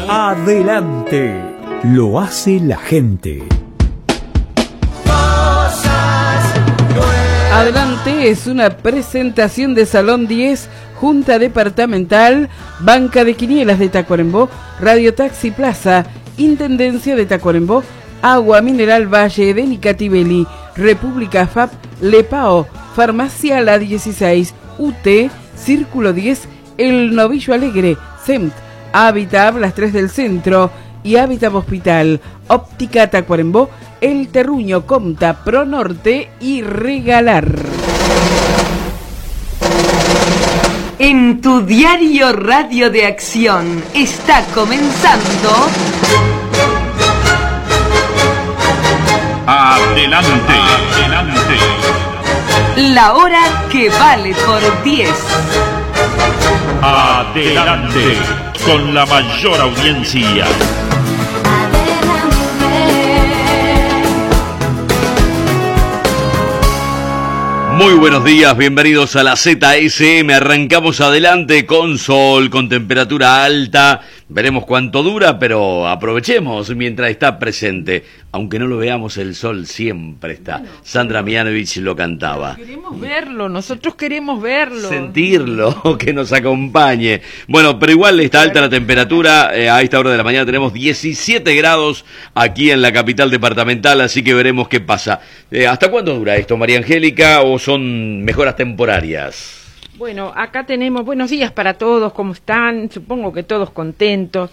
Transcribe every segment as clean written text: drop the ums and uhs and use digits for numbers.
Adelante, lo hace la gente. Adelante es una presentación de Salón 10, Junta Departamental, Banca de Quinielas de Tacuarembó, Radio Taxi Plaza, Intendencia de Tacuarembó, Agua Mineral Valle de Nicatibeli, República FAP, Lepao, Farmacia La 16, UT, Círculo 10, El Novillo Alegre, CEMT, Habitab Las 3 del Centro y Habitab Hospital, Óptica Tacuarembó, El Terruño, Comta, Pronorte y Regalar. En tu diario Radio de Acción está comenzando... Adelante, adelante. La hora que vale por 10. Adelante, con la mayor audiencia. Muy buenos días, bienvenidos a la ZSM. Arrancamos adelante con sol, con temperatura alta. Veremos cuánto dura, pero aprovechemos mientras está presente. Aunque no lo veamos, el sol siempre está. Sandra Mianovich lo cantaba. Queremos verlo, nosotros queremos verlo. Sentirlo, que nos acompañe. Bueno, pero igual está alta la temperatura. A esta hora de la mañana tenemos 17 grados aquí en la capital departamental, así que veremos qué pasa. ¿Hasta cuándo dura esto, María Angélica, o son mejoras temporarias? Bueno, acá tenemos buenos días para todos, ¿cómo están? Supongo que todos contentos.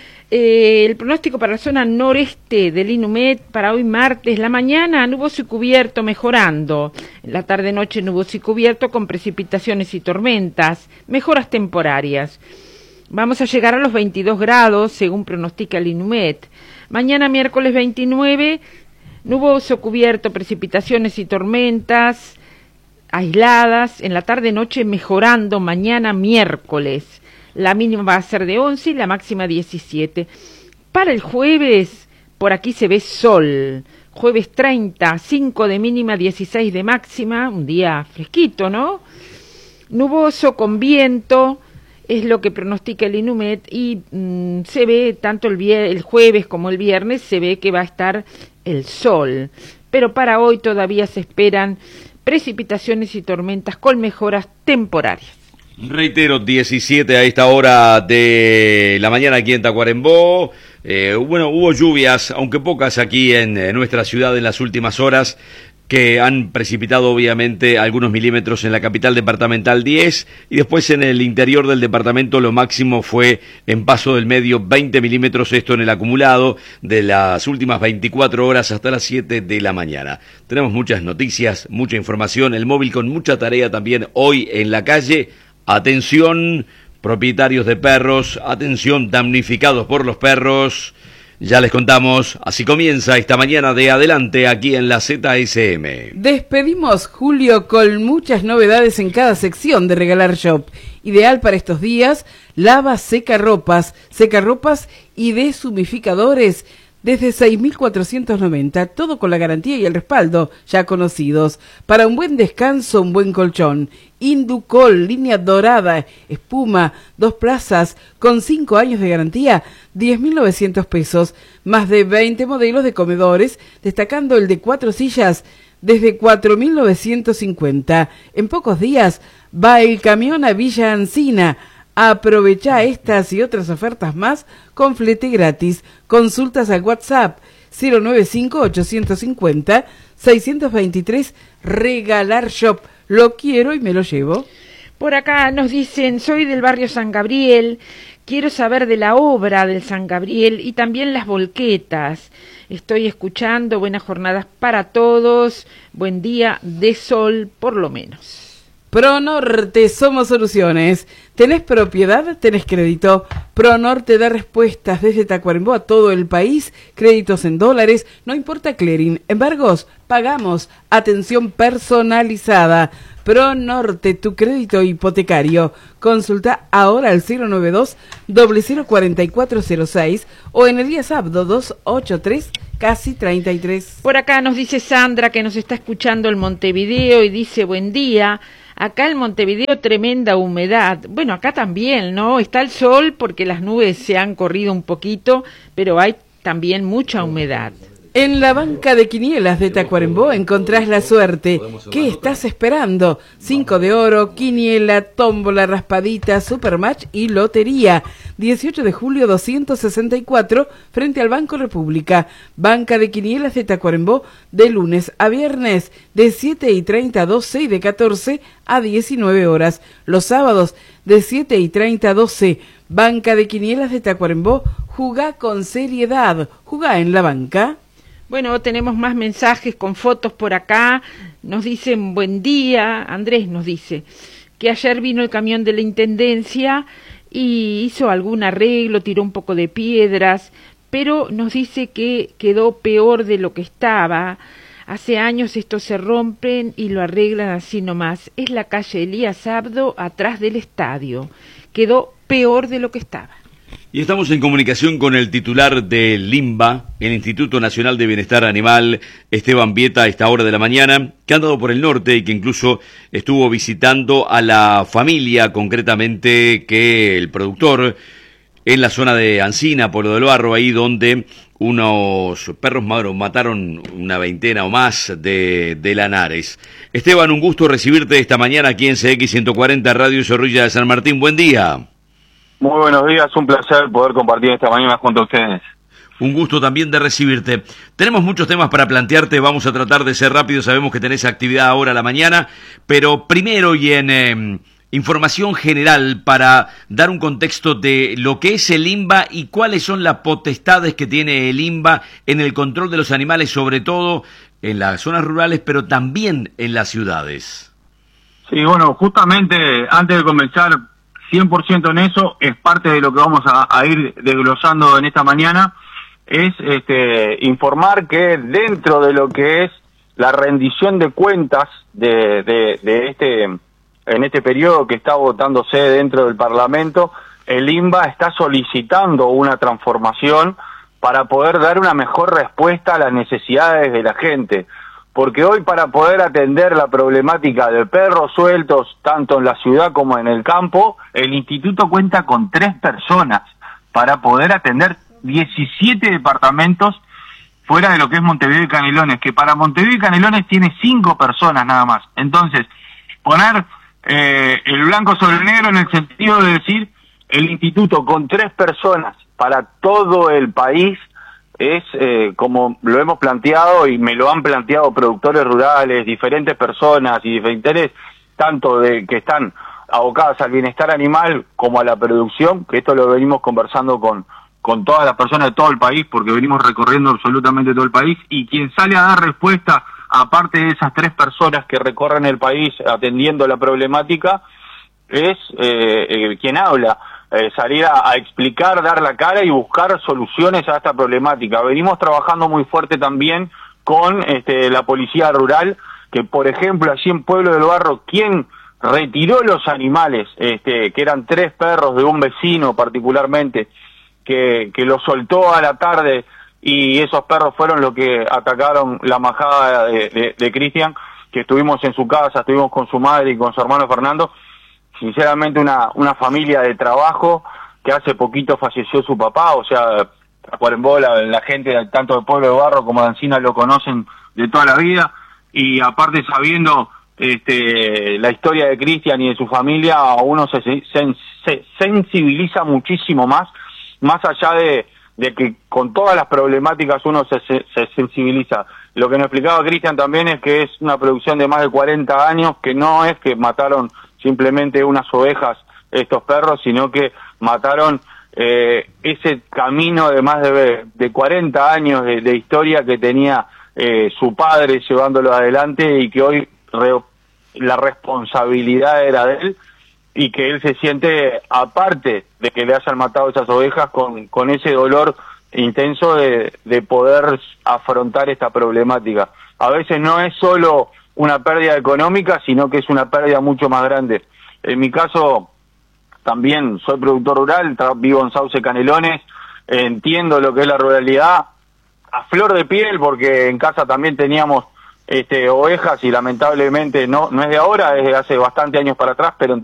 El pronóstico para la zona noreste del INUMED para hoy martes, la mañana nuboso y cubierto mejorando, en la tarde-noche nuboso y cubierto con precipitaciones y tormentas, mejoras temporarias. Vamos a llegar a los 22 grados según pronostica el INUMED. Mañana miércoles 29, nuboso cubierto, precipitaciones y tormentas aisladas, en la tarde-noche mejorando mañana miércoles. La mínima va a ser de 11 y la máxima 17. Para el jueves, por aquí se ve sol. Jueves 30, 5 de mínima, 16 de máxima. Un día fresquito, ¿no? Nuboso con viento, es lo que pronostica el INUMED. Y se ve tanto el jueves como el viernes, se ve que va a estar el sol. Pero para hoy todavía se esperan precipitaciones y tormentas con mejoras temporarias. Reitero, 17 a esta hora de la mañana aquí en Tacuarembó. Hubo lluvias, aunque pocas aquí en nuestra ciudad en las últimas horas, que han precipitado obviamente algunos milímetros en la capital departamental 10, y después en el interior del departamento lo máximo fue en Paso del Medio 20 milímetros, esto en el acumulado de las últimas 24 horas hasta las 7 de la mañana. Tenemos muchas noticias, mucha información, el móvil con mucha tarea también hoy en la calle. Atención, propietarios de perros, atención, damnificados por los perros. Ya les contamos, así comienza esta mañana de Adelante aquí en la ZSM. Despedimos julio con muchas novedades en cada sección de Regalar Shop. Ideal para estos días, lava secarropas y deshumificadores desde 6.490, todo con la garantía y el respaldo ya conocidos. Para un buen descanso, un buen colchón. Inducol, línea dorada, espuma, 2 plazas, con 5 años de garantía, 10.900 pesos. Más de 20 modelos de comedores, destacando el de 4 sillas, desde 4.950. En pocos días va el camión a Villa Ancina. Aprovecha estas y otras ofertas más con flete gratis. Consultas al WhatsApp 095-850-623. Regalar Shop. Lo quiero y me lo llevo. Por acá nos dicen, soy del barrio San Gabriel, quiero saber de la obra del San Gabriel y también las volquetas. Estoy escuchando, buenas jornadas para todos, buen día de sol por lo menos. Pronorte, somos soluciones. ¿Tenés propiedad? ¿Tenés crédito? Pronorte da respuestas desde Tacuarembó a todo el país. Créditos en dólares, no importa clearing. Embargos, pagamos. Atención personalizada. Pronorte, tu crédito hipotecario. Consulta ahora al 092-004406 o en el WhatsApp 283 casi 33. Por acá nos dice Sandra que nos está escuchando en Montevideo y dice buen día. Acá en Montevideo tremenda humedad. Bueno, acá también, ¿no? Está el sol porque las nubes se han corrido un poquito, pero hay también mucha humedad. En la banca de quinielas de Tacuarembó encontrás la suerte. ¿Qué estás esperando? 5 de oro, quiniela, tómbola, raspadita, supermatch y lotería. 18 de julio 264, frente al Banco República. Banca de quinielas de Tacuarembó, de lunes a viernes, de 7:30 a 12 y de 14 a 19 horas. Los sábados, de 7:30 a 12. Banca de quinielas de Tacuarembó, jugá con seriedad. Jugá en la banca. Bueno, tenemos más mensajes con fotos por acá. Nos dicen buen día. Andrés nos dice que ayer vino el camión de la Intendencia y hizo algún arreglo, tiró un poco de piedras, pero nos dice que quedó peor de lo que estaba. Hace años estos se rompen y lo arreglan así nomás. Es la calle Elías Abdo, atrás del estadio. Quedó peor de lo que estaba. Y estamos en comunicación con el titular del INBA, el Instituto Nacional de Bienestar Animal, Esteban Vieta, a esta hora de la mañana, que ha andado por el norte y que incluso estuvo visitando a la familia, concretamente que el productor, en la zona de Ancina, Pueblo del Barro, ahí donde unos perros mataron una veintena o más de lanares. Esteban, un gusto recibirte esta mañana aquí en CX 140 Radio Zorrilla de San Martín. Buen día. Muy buenos días, un placer poder compartir esta mañana junto a ustedes. Un gusto también de recibirte. Tenemos muchos temas para plantearte, vamos a tratar de ser rápidos, sabemos que tenés actividad ahora a la mañana, pero primero y en información general para dar un contexto de lo que es el INBA y cuáles son las potestades que tiene el INBA en el control de los animales, sobre todo en las zonas rurales, pero también en las ciudades. Sí, bueno, justamente antes de comenzar 100% en eso, es parte de lo que vamos a ir desglosando en esta mañana, es informar que dentro de lo que es la rendición de cuentas en este periodo que está votándose dentro del Parlamento, el INBA está solicitando una transformación para poder dar una mejor respuesta a las necesidades de la gente. Porque hoy, para poder atender la problemática de perros sueltos, tanto en la ciudad como en el campo, el instituto cuenta con 3 personas para poder atender 17 departamentos fuera de lo que es Montevideo y Canelones, que para Montevideo y Canelones tiene 5 personas nada más. Entonces, poner el blanco sobre el negro en el sentido de decir, el instituto con 3 personas para todo el país, es como lo hemos planteado y me lo han planteado productores rurales, diferentes personas y diferentes, tanto de que están abocadas al bienestar animal como a la producción, que esto lo venimos conversando con todas las personas de todo el país, porque venimos recorriendo absolutamente todo el país, y quien sale a dar respuesta, aparte de esas 3 personas que recorren el país atendiendo la problemática, es quien habla. Salir a explicar, dar la cara y buscar soluciones a esta problemática. Venimos trabajando muy fuerte también con la policía rural, que por ejemplo allí en Pueblo del Barro, quien retiró los animales, que eran 3 perros de un vecino particularmente, que los soltó a la tarde, y esos perros fueron los que atacaron la majada de Cristian, que estuvimos en su casa, estuvimos con su madre y con su hermano Fernando. Sinceramente una familia de trabajo, que hace poquito falleció su papá, o sea, Tacuarembó, la gente tanto de Pueblo de Barro como de Ancina lo conocen de toda la vida, y aparte sabiendo la historia de Cristian y de su familia, a uno se sensibiliza muchísimo más allá de que con todas las problemáticas uno se sensibiliza. Lo que nos explicaba Cristian también es que es una producción de más de 40 años, que no es que mataron simplemente unas ovejas estos perros, sino que mataron ese camino de más de 40 años de historia que tenía su padre llevándolo adelante, y que hoy la responsabilidad era de él, y que él se siente, aparte de que le hayan matado esas ovejas, con ese dolor intenso de poder afrontar esta problemática. A veces no es solo una pérdida económica, sino que es una pérdida mucho más grande. En mi caso, también soy productor rural, vivo en Sauce Canelones, entiendo lo que es la ruralidad a flor de piel, porque en casa también teníamos ovejas y lamentablemente no es de ahora, es de hace bastante años para atrás, pero